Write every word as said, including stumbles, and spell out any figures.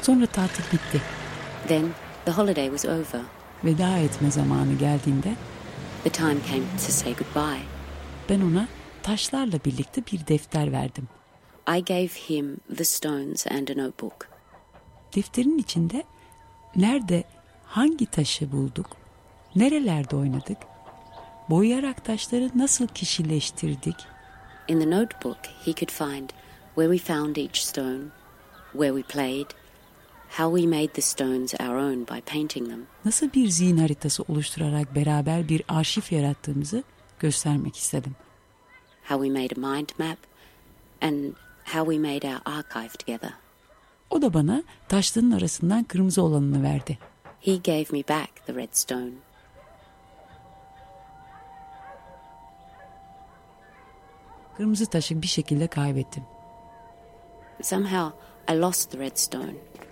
Sonra tatil bitti. Then the holiday was over. Veda etme zamanı geldiğinde The time came to say goodbye. ben ona taşlarla birlikte bir defter verdim. I gave him the stones and a notebook. Defterin içinde nerede, hangi taşı bulduk, nerelerde oynadık, boyayarak taşları nasıl kişileştirdik. In the notebook he could find where we found each stone, where we played, how we made the stones our own by painting them. Nasıl bir zihin haritası oluşturarak beraber bir arşiv yarattığımızı göstermek istedim. How we made a mind map and how we made our archive together. O da bana taşların arasından kırmızı olanını verdi. He gave me back the red stone. Kırmızı taşı bir şekilde kaybettim. Somehow I lost the red stone.